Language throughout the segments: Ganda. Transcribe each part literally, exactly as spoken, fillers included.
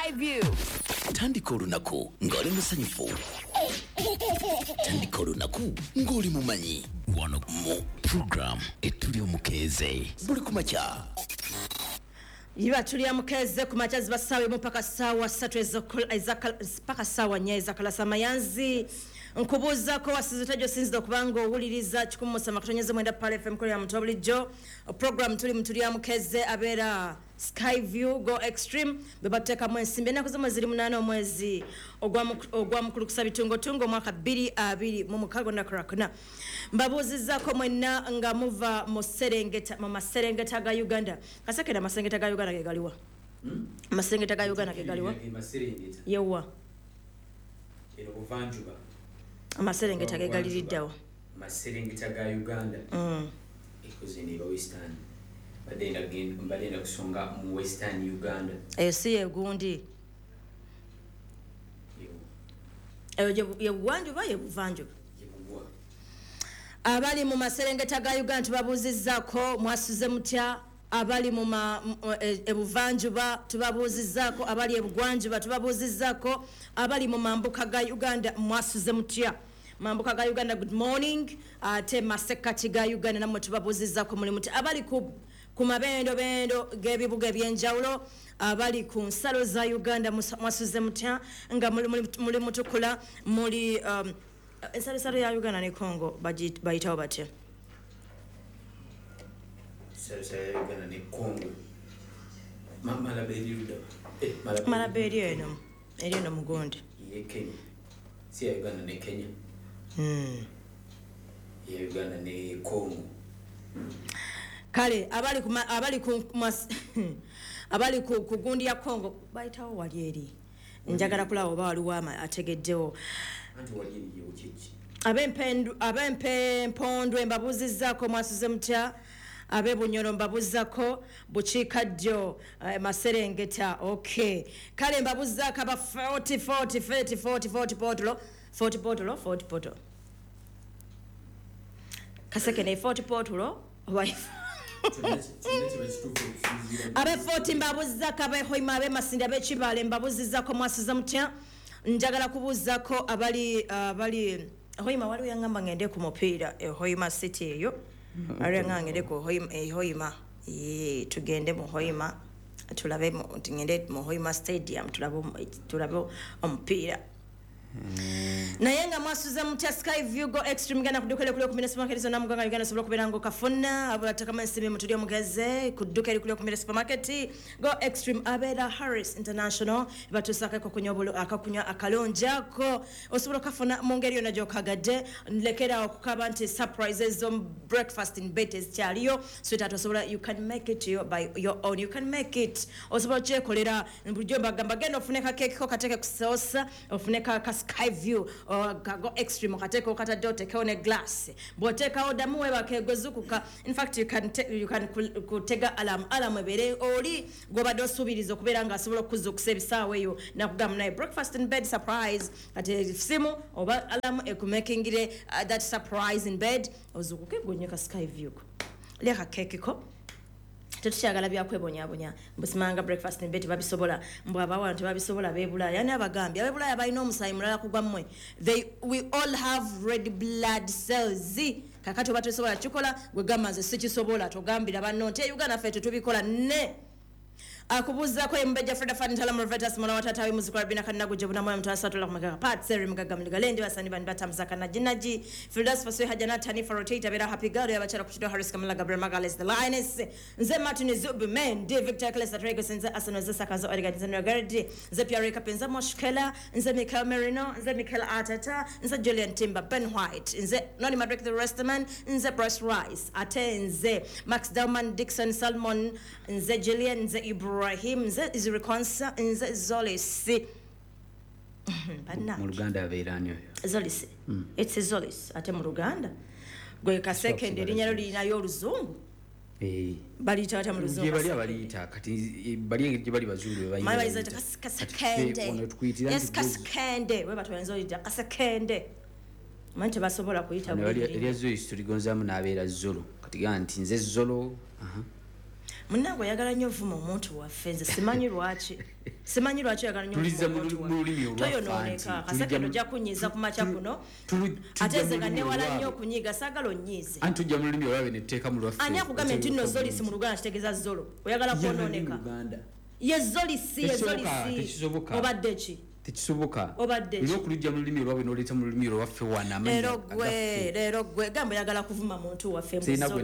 Skyview. Tandika olunaku ng'oli musanyufu. Tandika olunaku ng'oli mumanyi. Wano mu program etuli omukeeze. Buli kumakya. Yiba tuli amukeze kumacha zibasawe mpaka sawa satu ezakala mpaka sawa nye ezakala samayanzi nkubuza ko wasizitajo sinzido kubango owuliriza kikumu sama katonyeze mwenda pale F M kule ya mtobulijo program tuli mtuli amukeze abera Skyview Go Extreme bebateka mwensimbe na kuzama ziri munana omwezi ogwa mukulu kusabitungo tungo mwaka biri abiri mu mukago na krakna mbabuziza ko mwena nga muva mu Serengeta mu Maserengeta ga Uganda kasake na Maserengeta ga Uganda gegaliwa hmm? Maserengeta ga Uganda gegaliwa Maserengeta yewa ero kuvanjuba Maserengeta gegaliriddawo Maserengeta ga Uganda mm ikuzini ba Western badenda gen badenda kusonga mu Western Uganda esi yegundi eyo je yewanju ba yevanju yebugwa abali mu Maserengeta ga Uganda tubabuzizako mwasuze mutya abali mu ebuvanjuba tubabuzizako abali ebugwanjuba tubabuzizako abali mu mambuka ga Uganda mwasuze mutya mambuka ga Uganda good morning ate Masekati ga Uganda namwe tubabuzizako muri muti abali ku kumabendo bendo gebibuga byenjawulo abali ku nsalo za Uganda mwasuze mutya nga muri muri mutukula muri um, ensalo salo ya Uganda ne Congo bayitawo batya sasa ya Uganda ne Congo mama la beriuda eh mala beri eno eri no mugonde ye Kenya si ya Uganda ne Kenya hmm ya Uganda ne Congo kale abali kuma abali ku abali ku kugundi ya Congo bayitawo wali eri njagala kulawo bali wama ategeddewo anti wali eri yochichi abempendu abempe mpondwe mbabuzizako mwasuze mutya abe bunyoro mbabuzako buchika ddyo uh, Maserengeta okay kale mbabuzaka ba forty forty forty forty forty potolo forty potolo forty potolo kaseke ne forty potolo wife abe forty mbabuzaka abe hoima abe masindi abe chibale mbabuzizako mwasuze mutya njagala kubuzako abali abali uh, hoima wali yangamba ngende ku mupira e hoima city eyo ari ngangere ko hoima e hoima e tugende mu hoima tulabe mu ngende mu hoima stadium tulabo tulabo ompira na yenga mwasuza mutya Skyview Go Extreme gana kudukele kule kumina supermarket zo namuganga Uganda sobolo kubera ngo kafuna abata kama nsime mutuli omugeze kudukele kule kumina supermarket Go Extreme abera Harris International batusaka ko kunyobolo akakunya akalonjako osobolo kafuna mungeri yona jokagade lekera okukaba nti surprises on breakfast in bed is chaliyo so that osobolo you can make it your, by your own you can make it osobolo che kolera mbujomba gamba genda ofuneka cake ko kateke kusosa ofuneka Skyview or Go Extreme kateko kata dote kaone glass boteka oda muwe bakegozukuka in fact you can you can kutega alarm alarm ebere oli goba dosubirizo kubera nga asobola kuzukusebisawe yo nakugamba naye breakfast in bed surprise ate simu oba alarm ekumekingire uh, that surprise in bed ozukuke gonyeka Skyview leka keke ko tetukyagala byakwebonyabonya mbusimanga breakfast in bed babisobola mbu abawantu babisobola bebula yani abagambye abebula yabalina omusayi mulala kugwa mmwe they we all have red blood cells kakati batusobola kikola gwe gamaze sikisobola togambira banno nte Uganda fe tutubikola ne akubuza ko embeja Freda Fantala Murvetas mwana watata we muzikwa bina kana kujebuna moyo mtawasatu la kumega part seri mgaga mligalendi basani bani batamzaka na jinaji Fildas Faswe hajana tani for rotate abera happy girl ya bachara kuchido Harris Kamala Gabriel Magales the Lioness nze Martin Zubi man David Victor Class Atrego senza asano za sakazo origani nze Nogardi nze Pierre Kapenza Moshkela nze Michael Merino nze Michael Atata nze Julian Timber Ben White nze Noni Madrick the Restaman nze Bryce Rice ate nze Max Delman Dixon Salmon nze Julian nze Ibra Rahim nze Izirikonsa nze Zolis mu Luganda abeerani oyo Zolis mm. It's Zolis ate mu Luganda gwe ka second erinyalo lina yo oluzungu eh bali tata mu luzungu bali abalita kati bali engeri bali bazulu bayi mai bayiza kasekende yes kasekende we batwenzo lita kasekende manje basobola kuyita buli eri Zolis tuligonzamu nabeera Zolo kati ganti nze Zolo aha Munango yagala nnyo vuma omuntu waffe nze simanyi lwaki simanyi lwaki yagala nnyo tuliza mu lulimi olwa toyonooneka kaseke tojja kunyiiza ku maca kuno ate nze nga newala nnyo okunyiiga saagala onnyiize anti tujja mu lulimi olwabe ne tuteeka mu lwaffe ani akugambye nti nno zolisi mu luganda kitegeeza zolo oyagala kwonooneka ye zolisi ye zolisi obadde ki tekisoboka obadde era okulujja mu lulimi olwabe n'oleeta mu lulimi olwaffe wana leero gwe leero gwe gamba oyagala kuvuma muntu waffe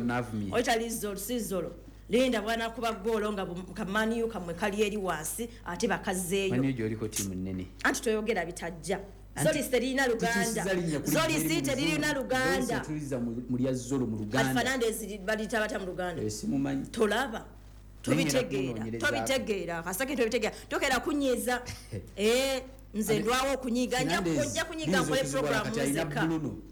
mu oyitali zolo si zolo linda bwana kuba golo nga kamaniyu kamwe kali eri wansi ate bakazeeyo mani jo liko timu nnene anti toyogera bitajja zoli sterina luganda zoli site lirina luganda tuliza mu lya zolo mu luganda Alfa Fernandez bali tabata mu luganda simumanyi tolaba tobitegeera tobitegeera kasake tobitegeera tokera kunyiza eh nze ndwawo kunyiga nya kujja kunyiga nkole program muzika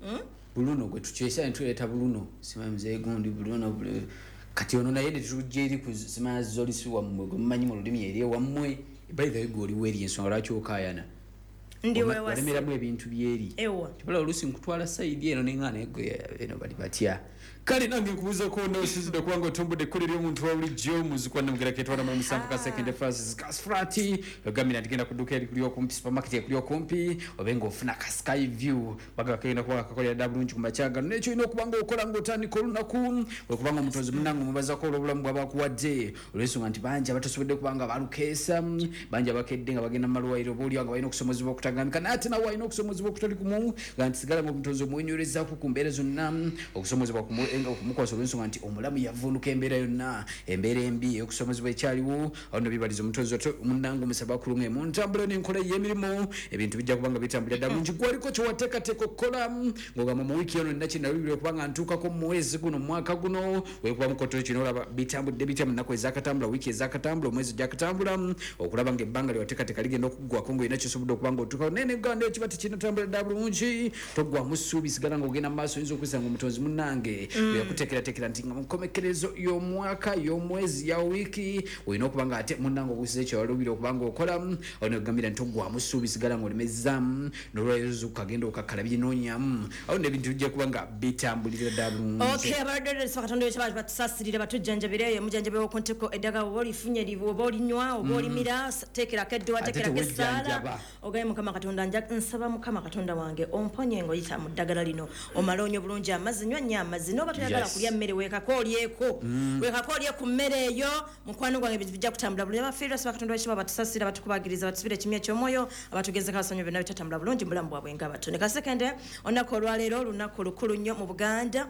buluno gwe tukyesa ntuleta buluno simanyi mzee gundi buluno kati ono naye tujje eri kusima zoli siwa mmwe mmanyi mu lulimi eri wammwe by the way goli weri ensonga lwaki okayana ndiwe wasi walemeramu ebintu byeri tibala olusi nkutwala saidi eno nengana eno bali batya kale nange nkubuza ko no sizide kwanga otombode kolera omuntu wa bulijjo muzikwa namugera ketwala mu musanvu ka second Francis Gasfrati yogamira ndigenda kuduka eri kuli okumpi supermarket ekuli okumpi obenga ofuna ka sky view baga kagenda kwa kakolera dabulungi kumachaga necho ino kubanga okola ngotandika olunaku okubanga omutozi munango mubaza ko obulamu bwabakuwadde olwensonga nti banja batasobodde kubanga balukesa banja bakedde nga bagenda malwairo boli nga balina okusomozebwa okutagamika nate nawe alina okusomozebwa okutali kumu ganti sigala mu mutozi omwenyoreza ku kumbere zonna okusomozebwa ku enga okumukwasa olwensonga nti omulamu yavunuka embeera yonna embeera embi eyokusomozebwa ekyaliwo awo nabibaliza omutozi munango musaba kulunga mu ntambula n'enkola y'emirimu ebintu bijja kubanga bitambulira ddala bulungi gwaliko kyewateekateeka okukola ng'ogamba mu wiiki eno nnakinalubire okubanga ntuukako mu mwezi guno mu mwaka guno wekuba mukoto kino olaba bitambudde bitya mu nnaku ezakatambula wiiki ezakatambula omwezi gyakatambula okulaba ng'ebbanga lyewateekateeka ligenda okuggwako ng'olina kyosobodde okubanga otuukawo naye neganda ekiba tekinatambula ddala bulungi toggwamu ssuubi sigala ng'ogenda mu maaso oyinza okwisanga omutonzi munnange yakutekera tekera nti nga mukomekerezo y'omwaka y'omwezi ya wiki olina okubanga ate munnange obusize kyewalubire okubanga okola ono ogambira nti ogwamu ssuubi sigala ng'olemezzamu n'olwayoza okagenda okakala byenoonyamu awo nebintu bijja kubanga bitambulira ddala bulungi okay abaddodesa katonda wekyabantu batusasirira batujjanjabire emujanjabire okuntiko eddagala oba olifunye libu oba olinywa oba olimira tekerako eddowa tekerako essaala ogaye mukama katonda nsaba mukama katonda wange omponye ng'oyita mu ddagala lino omale onye bulungi amazzi nywa nnyo amazzi noba toyagala kulya mmere weekako olyeko weekako olye ku mmere eyo mukwano gwange ebintu bijja kutambula bulungi abafiirwa siba katonda wekiba batusasira batukubagiriza batusibira ekimya ekyomwoyo abatugezeko abasonyiwa byonna bitatambula bulungi mubulamu bwabwe nga bato ne kasekende olunaku olwaleero olunaku lukulu nnyo mu Buganda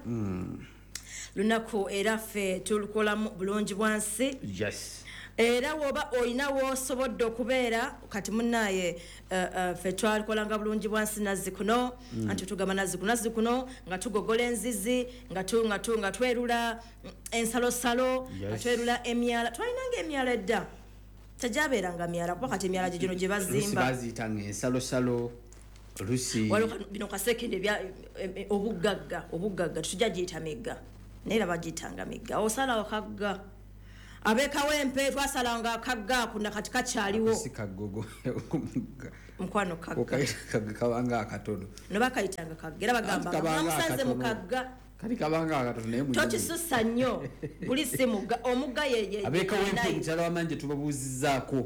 lunaku era ffe tulukolamu bulungi bwansi era woba olina woosobodde okubeera kati munnaye ffe twalikolanga bulungi bwansi nazzi kuno anti tugamba nazzi kuno nazzi kuno nga tugogola enzizi nga twerula ensalosalo nga twerula emyala twalinanga emyala edda tegyabeeranga myala kuba kati emyala gigino gye bazimba baziyitanga ensalosalo olusi waliwo bino kasekende obugagga obugagga tujja giyita migga naye era bagiyitanga migga osalawo kagga abekawempe twasalanga akagga kuna kati kakyaliwo sikagogo mukwano kagga kabanga akatono nobakayitanga kagga era bagamba namusanze mu kagga kati kabanga akatono naye mu tokisusa nnyo buli si mugga omugga yeye abekawempe mukyala wamanje tubabuuzizaako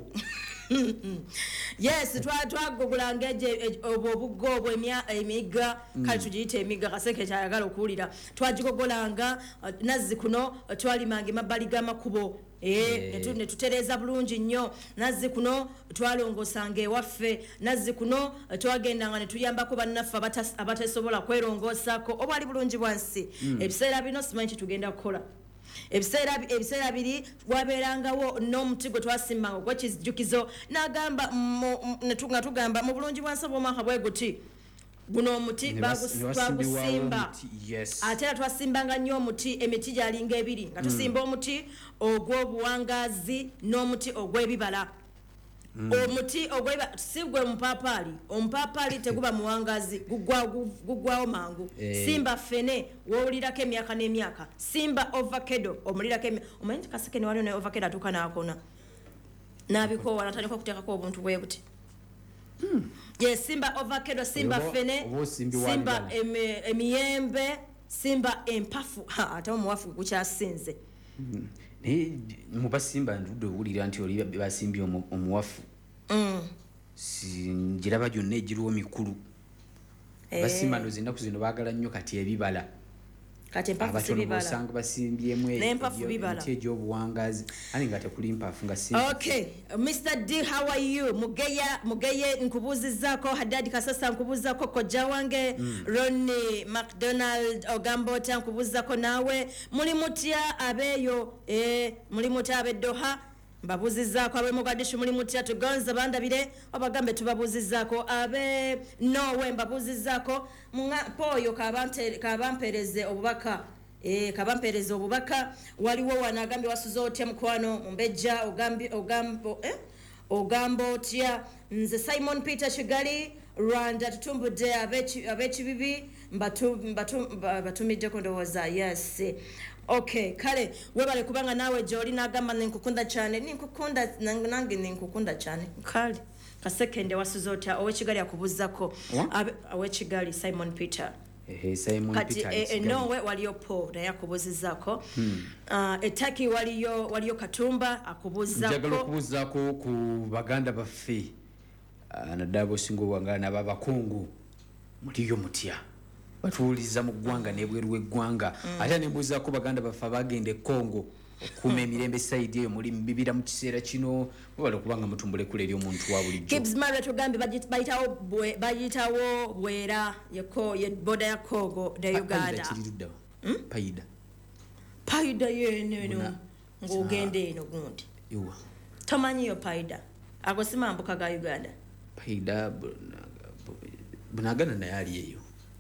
yes twagogolanga obuggo obwo emigga kale tugiyita emigga kaseke kyayagala okuwulira twagigogolanga nazzi kuno twalimanga emabbali g'amakubo ne tutereeza bulungi nnyo nazzi kuno twalongosanga ewaffe nazzi kuno twagendanga ne tuyambako bannaffe abatesobola kwerongoosaako oba ali bulungi bwansi ebiseera bino simanyi kitugenda kukola ebiseera ebiseera biri wabeerangawo n'omuti gwe twasimbanga ogwekijjukizo n'agamba nga tugamba mu bulungi bwansi bw'omwaka bwe guti guno omuti twagusimba ate era twasimbanga nnyo omuti emiti gyalinga ebiri nga tusimba omuti ogw'obuwangaazi n'omuti ogw'ebibala omuti ogweba si gwe mupaapaali omupaapaali teguba muwangazi guggwawo mangu simba fene wowulirako emyaka n'emyaka simba ovacado omulirako omanyi nti kaseke ne waliwo ne ovacado atuuka n'akona n'abikoowa natandika okuteekako obuntu bwe buti ye simba ovacado simba fene simba emiyembe simba empafu ate omuwafu gukyasinze naye mu basimba ndudde owulira nti oli basimbye omuwafu njiraba gyonna egiriwo mikulu basimba ndozi ennaku zino baagala nnyo kati ebibala kati empafu sibibala osanga basimbyemu emiti egy'obuwangazi ani nga tekuli mpafu nga simba. Okay, Mister D, how are you? Mugeya mugeye nkubuzizaako Haddad Kasasa nkubuzaako kojja wange mm. Ronnie McDonald Ogambota nkubuzaako naawe muli mutya abeeyo eh muli mutya abeddoha mbabuzizaako abe Mogadishu muli mutya tugonza bandabire obagambe tubabuzizaako abe Norway mbabuzizaako poyo kabampereze obubaka eh kabampereze obubaka waliwo wanagambye wasuza otya mukwano mumbejja ogambi ogambo eh ogambo tya nze Simon Peter Kigali Rwanda tutumbude abechi abechibibi mbatu mbatu batumide kondowoza yes. Okay, kale webale kubanga nawe joli nagamba ninkukunda cyane ninkukunda nange ninkukunda cyane kale kasekende wasuzota owe Kigali akubuzako owe Kigali Simon Peter eh Simon kati, Peter e, e, nowe waliyo po na yakubuzizako hmm. uh, etaki waliyo waliyo Katumba akubuzako njagala kubuzako ku baganda baffe uh, nadabo singo wangana babakungu muliyo mutya batuuliza mu ggwanga n'ebweru w'eggwanga mm. ate nembuuza ko baganda baffe bagende Congo okuma emirembe side eyo muli mbibira mu kiseera kino wabala kubanga mutumbule kule eri omuntu wa bulijjo Gibbs Mara tugambe bayitawo bayitawo bwera yako ye boda ya Congo ne Uganda hmm? Paida Paida yene no ngogende eno gundi yuwa tomanyi yo Paida agosima mbuka ga Uganda Paida bunagana na yali eyo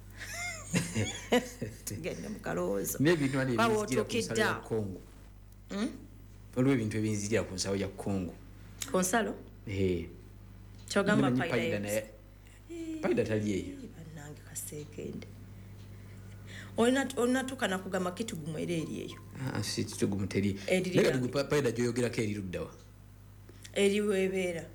gende mukalozo nebintu ani bizira ku Congo mm olwe ebintu ebinzira ku nsawo ya Congo konsalo eh chogamba Paida na Paida tali eyo banange kasekende ona ona tukana kugama kitu gumwereri eyo ah si kitu gumuteri lega dugu Paida joyogera ke eriruddawa eriwebera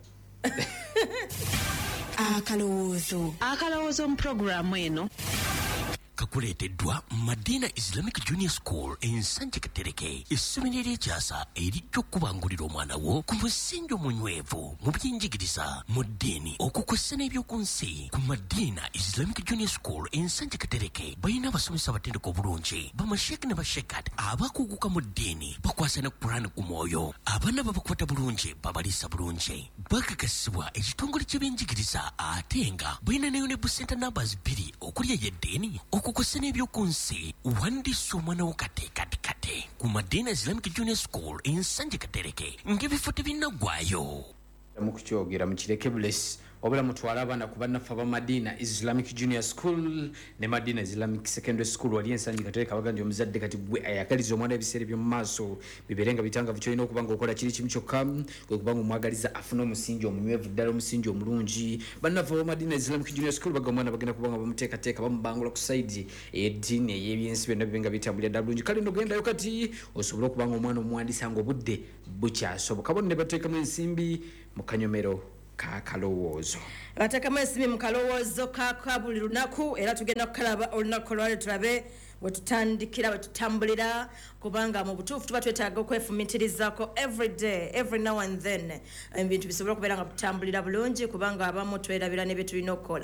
akalozo akalozo mu programu eno kakuleteddwa Madina Islamic Junior School ensanje Katereke essomero ery'ekyasa erijja okubangulira omwana wo ku musingi omunywevu mu by'enjigiriza mu ddiini okukwessa n'ebyoku nsi ku Madina Islamic Junior School ensanje Katereke balina abasomesa abatendeka obulungi bamasheki ne bashekat abakuguka mu ddiini bakwasa ne Qur'an ku mwoyo abaana babakwata bulungi babaliisa bulungi bakakasibwa ekitongole ky'ebyenjigiriza ate nga balina ne busenta numbers bbiri okuli ey'eddiini okukwasa n'ebyoku nsi wandiisa omwana wo kate kate kate ku Madina Islamic Junior School ensanje Katereke ng'ebifo tebinnaggwayo mukukyogera mukireke bless obula mutwala abaana ku bannaffe aba Madina Islamic Junior School ne Madina Islamic Secondary School wali ensanje Katereke abagandi omuzadde kati gwe ayagaliza omwana ebiseera by'omu maaso biberenga bitangavu kyolina okubanga okola kiri kimu kyokka kwe kubanga omwagaliza afuna omusingi omunywevu ddala omusingi omulungi bannaffe aba Madina Islamic Junior School baga omwana bagenda kubanga bamuteekateeka bamubangula ku saidi ey'eddiini ey'ebyensi byonna bibenga bitambulira bulungi kale nogendayo kati osobole okubanga omwana omwandisa nga obudde bukyasoboka bo ne bateekamu ensimbi mu kanyomero kakalowoozo batakamu ensimbi mu kalowoozo ka buli lunaku era tugenda kukalaba olunaku lwale tulabe bwe tutandikira bwe tutambulira kubanga mu butuufu tuba twetaaga okwefumitirizaako every day every now and then ebintu bisobola okubeera nga tutambulira bulungi kubanga abamu twerabira ne bye tulina okukola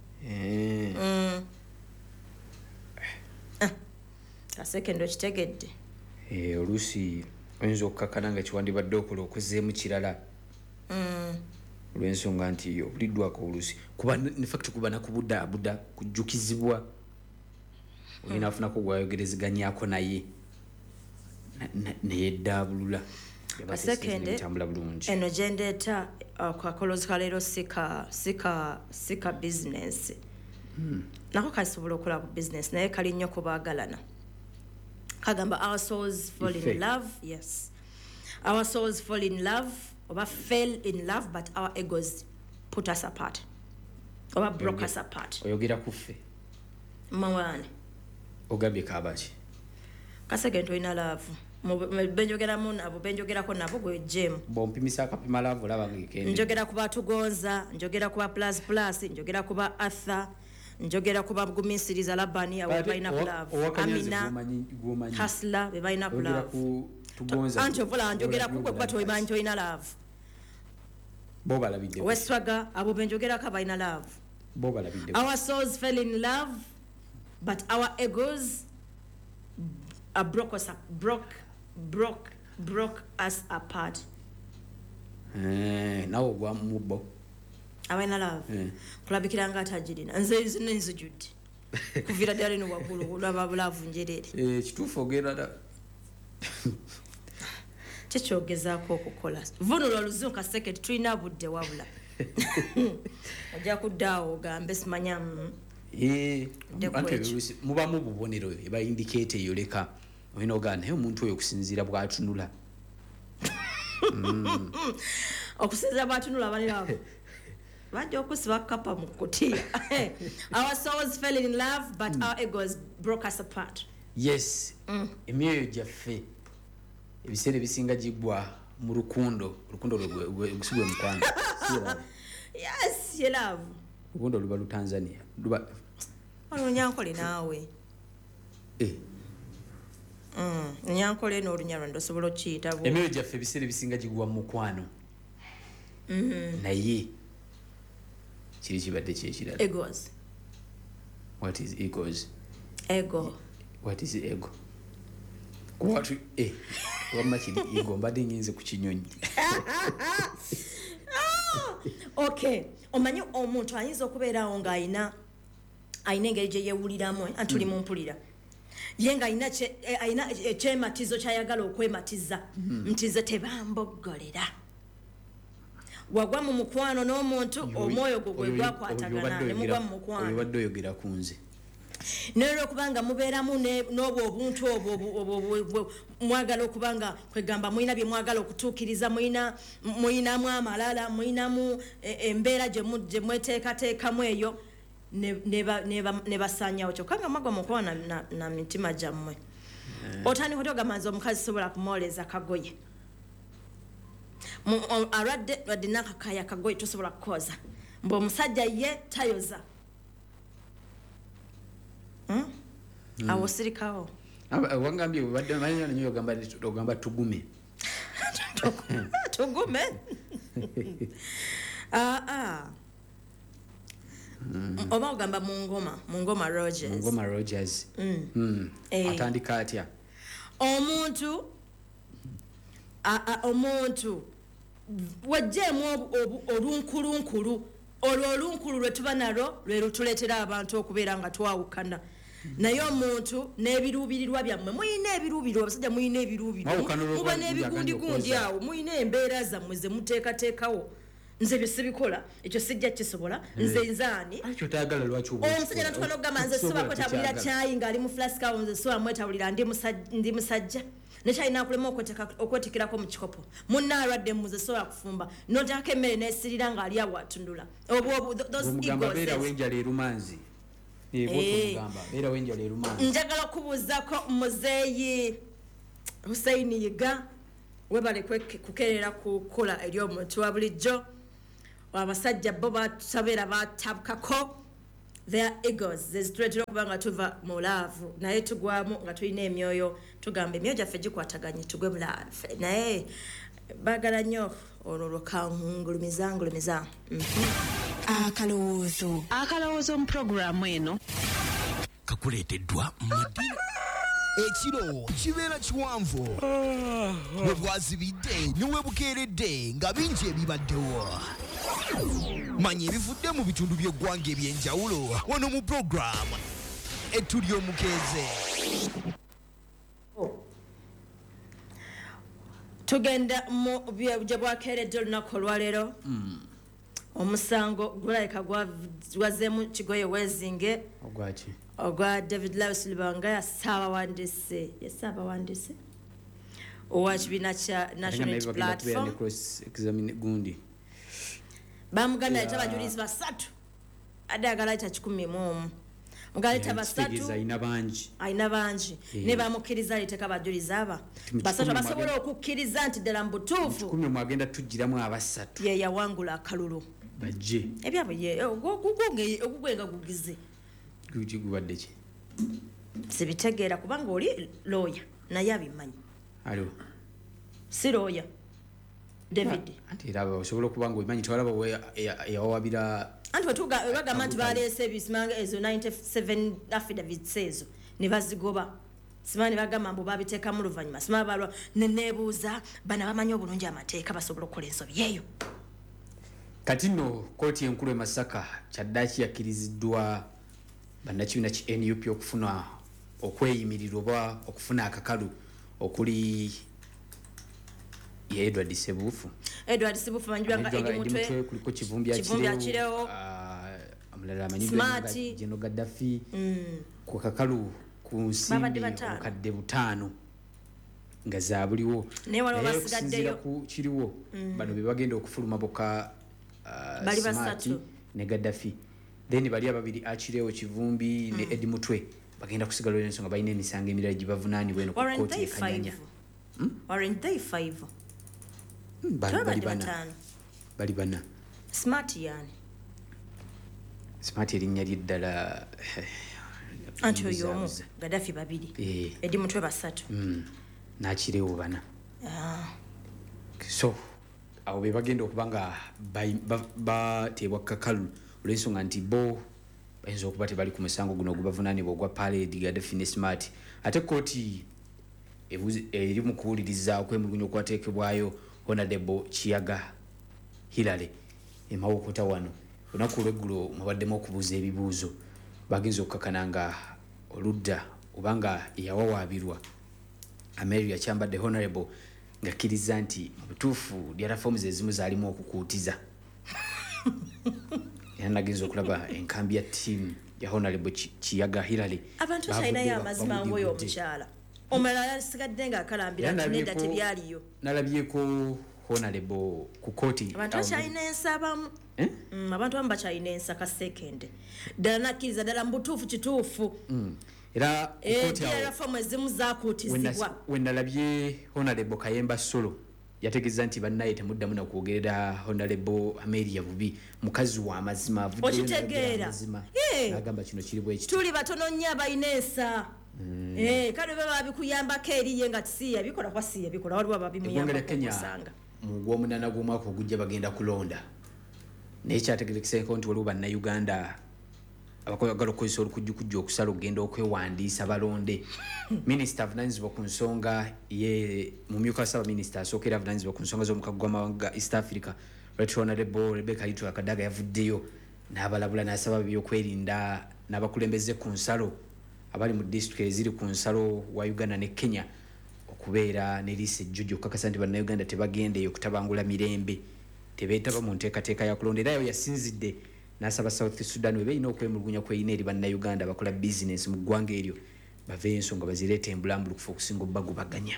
kasekendo kitegedde oluusi oyinza okukakkana nga kiwandibadde okola okuzeemu kirala olw'ensonga nti obuliddwako oluusi kuba nefact kuba nakubudaabuda kujjukizibwa olina afunako gwayogerezeganyako naye neyeddaabulula kasekende eno gyendeeta kakolozi kaleero sika business nako kasobola okola ku business naye kali nnyo kubaagalana kagamba our souls fall in love yes our souls fall in love oba fell in love but our egos put us apart oba broke us apart oyogera kuffe mawane ogambye kabaki kasege ina love benjogera mu nabo benjogerako nabo gwe gem bompimisa akapima love laba ngikende njogera kuba tugonza njogera kuba plus plus njogera kuba Arthur njogera kuba gumisiriza labani awe baina love amina hasla be baina love tugonza anti ovola njogera kugwe kuba toyimanyi toyina love bo balabidde weswaga abo benjogerako balina love bo balabidde our souls fell in love but our egos uh, broke us up, broke broke broke us apart eh nawo gwa mubbo abalina love Eh. kulabikira nga atajirina nze zino nzijudde kuvira ddala eno waggulu olwaba bulavu njerere eh kituufu ogenda da kyekyogezaako okukola vunula oluzungu kaseke tulina budde wabula ojja kuddaawo ogambe simanya eh Nde anti kwekyo. oluusi mubamu bubonero eba indicate eyo leka oyina ogana naye omuntu oyo okusinziira bw'atunula okusinzira bwatunula abaliraabo bajja okusiba kapa mu kutiya our souls fell in love but mm. our egos broke us apart yes emyoyo gyaffe ebiseera ebisinga gigwa mu lukundo olukundo gusibwe mukwano yes ye love olukundo luba lutanzania luba olunyankole naawe eh Mm, nyankole n'olunyalwa ndosobola okiyita bwo emyoyo gyaffe ebiseera ebisinga gigwa mu mukwano naye kiri kibadde kyekirala egos what is egos ego what is ego kuwatu eh wamma kiri ego mbadde ngenze ku kinyonyi okay omanyi omuntu ayinza okubeerawo ng'ayina ayina engeri gye yeewuliramu anti tuli mu mpulira ye ng'ayina kye- eh, ayina ekyematizo kyayagala okwematiza nti nze tebamboggolera wagwa mu mukwano n'omuntu omwoyo gwo gwe gwakwatagana ne mugwa mu mukwano obadde oyogera ku nze nero okubanga mubeeramu ne- n'obwo obuntu obwo obwo- obwo- obwo- obwo- mwagala okubanga kwegamba mulina bye mwagala okutuukiriza mulina mulinamu amalala mulinamu e- embeera gye mu- gye mweteekateekamu eyo ne- ne ba- ne ba- ne basaanyawo kyokka nga mwagwa mukuba na, na, na mitima gyammwe otandika otya ogamba nze omukazi sobola kumwoleza kagoye Mu- o- alwadde wadde nakakaya kagoye tosobola kukoza mbu omusajja ye tayoza Hmm? awo sirikawo Aba- wangambye obadde manyi nanyo ogamba ogamba tugume tugume Ah, ah. oba ogamba mungoma mungoma rogers ngoma rogers Mm. Eh. atandika atya omuntu a- a- omuntu wajjeemu obu- obu- olunkulunkulu olwo olunkulu lwe tuba nalwo lwe lutuleetera abantu okubeera nga twawukana naye omuntu n'ebiruubirirwa byammwe muyina ebiruubirirwa abasajja muyina ebiruubirirwa Mwawukana olw'obwa- muba n'ebigundigundi byagambye awo muyina embeera zammwe ze muteekateekawo nze bye sibikola ekyo sijja kisobola nze nzaani ekyo tayagala lwaki oba omusajja natukana okugamba nze siba kwetabulira kyayi ng'ali mu flasikawo nze siba mwetabulira ndi musaj- ndi musajja nekyalina akulema okwetikirako mu kikopo munna alwadde muze sobola kufumba notyako emmere nesirira ng'ali awo atundula omugamba beerawo enjala erumanzi Eh. ebwotugamba beerawo enjala erumanzi njagala okubuuzako muzeeyi husaini yiga webale kwe- kukeerera ku kola eri omuntu wa bulijjo abasajja bo batabeera batabukako their egos zezituleetera okuba nga tuva mu laavu naye tugwamu nga tulina emyoyo tugamba emyoyo gyaffe gikwataganye tugwe mulaavu naye baagala nnyo olwo lwekankulumiza ngulumiza akalowoozo akalowoozo mu pulogulaamu eno kakuleeteddwa madina ekiro kibeera kiwanvu bwe bwazibidde ne we bukeeredde nga bingi ebibaddewo manya ebivudde mu bitundu by'eggwanga eby'enjawulo wano mu puroguramu etuli omukeeze tugenda mu bye- gye bwakeeredde olunaku olwaleero omusango gulabika gwazeemu kigoye weezinge ogwaki ogwa david lawis lubanga yasaabawandiise yasaabawandiise owa kibiina kya national Unity platform gundi bamuganda leta abajulizi basatu adde agala leta kikumi mu omu mugala leta basatu ayina bangi ayina bangi Eh. ne bamukkiriza leteka abajulizi aba basatu basobola okukkiriza nti ddala mu butuufu kumi mwagenda tugiramu abasatu ye yawangula akalulu bajje ebyabwe ye ogugwenga gugize guki gubadde ki sibitegeera kubanga oli looya naye abimanyi aliwo siroya David anti era osobola okuba nga omanyi tewalaba yawawabira anti wetuga bagamba nti baleese ebisimanga ezo ninety-seven affidavits ezo ne bazigoba simani bagamba mbu babiteeka mu luvannyuma simani balwa neneebuuza bana bamanyi obulungi amateeka basobola okukola ensobi yeeyo kati nno kooti enkulu e Masaka kyaddaaki yakkiriziddwa bannakibiina ki N U P okufuna okweyimirira oba okufuna akakalu okuli ye Edward Sebufu Edward Sebufu manjibanga edi mutwe kuliko Kivumbi Akirewo amulala amanyi Jeno Gaddafi ku kakalu ku nsimbi okadde butaano nga zaabuliwo naye ku kiriwo bano be bagenda okufuluma boka bali basatu ne Gaddafi then bali ababiri Akirewo Kivumbi ne Edi Mutwe bagenda kusigala ensonga balina emisango emirala gye bavunaanibwa eno ku kooti ekanyanya Weren't they five? bali bana bali bana Smart yani Smart erinnya ly'eddala anti oyo omu Gaddafi babiri Edi Mutwe basatu n'Akirewo bana so awo be bagenda okuba nga bateebwa kakalu olw'ensonga nti bo bayinza okuba tebali ku musango guno ogubavunaanibwa ogwa Parade Gaddafi ne Smart ate kooti eri mu kuwuliriza okwemulugunya okwateekebwayo Honorable Kiyaga Hilary emawokota wano olunaku olweggulo mwabaddemu okubuuza ebibuuzo bagenza okukakana nga oludda obanga yawawaabirwa Ameria kyambadde Honorable ngakkiriza nti mu butuufu data forms ezimu zaalimu okukuutiza era nagenza okulaba enkambi ya ttiimu ya Honorable Kiyaga Hilary abantu talinayo amazima ngoyo omukyala omulala yasigadde nga akalambira nedda tebyaliyo nalabyeko Honorable ku kooti abantu bakyalina ensabamu abantu abamu bakyalina ensaka sekende ddala nakkiriza ddala mu butuufu kituufu era kooti awo fomu ezimu zakuutizibwa we nalabye Honorable Kayemba Solo yategeeza nti bannaye temuddamu na kwogerera Honorable Ameria bubi mukazi wa mazima okitegeera agamba kino kiri bwe kiti tuli batono nnyo abalina ensa eh kale baba babikuyambako eriye nga tisiya bikola kwa siya bikola waliwo babimuyamba kusanga mu gw'omunana gw'omwaka ogujja bagenda kulonda naye kyategerekeseko nti waliwo bannayuganda abakwagala okukozesa olukujjukujja okusala okugenda okwewandiisa balonde minisita avunaanyizibwa ku nsonga ye mumyuka ssaabaminisita asookera avunaanyizibwa ku nsonga z'omukago gw'amawanga East Africa Right Honorable Rebecca Ito Kadaga yavuddeyo n'abalabula n'asaba byokwerinda n'abakulembeze ku nsalo abali mu district eziri ku nsalo wa Uganda ne Kenya okubeera ne liise ejjojo okukakasa nti bannayuganda tebagendeyo okutabangula mirembe tebeetaba mu nteekateeka ya kulonda era yo yasinzidde n'asaba South Sudan we beeyina okwemulugunya kweyina eri bannayuganda abakola bizinensi mu ggwanga eryo baveeyo ensonga bazireeta embulambulukufu okusinga obbagubaganya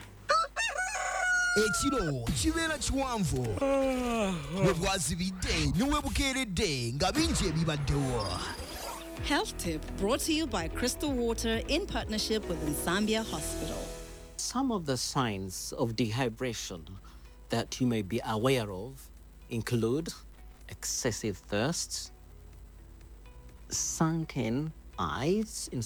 ekiro kibeera kiwanvu bwe bwazibidde ne we bukeeredde nga bingi ebibaddewo. Health tip brought to you by Crystal Water in partnership with Zambia Hospital. Some of the signs of dehydration that you may be aware of include excessive thirst, sunken eyes in